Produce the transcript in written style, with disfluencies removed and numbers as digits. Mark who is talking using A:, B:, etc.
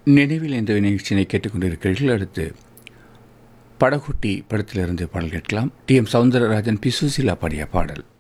A: நினைவில் இந்த நிகழ்ச்சியை கேட்டுக்கொண்டிருக்கிறீர்கள். அடுத்து படகுட்டி படத்திலிருந்து பாடல் கேட்கலாம். டி.எம். சௌந்தரராஜன், பி. சுசீலா பாடிய பாடல்.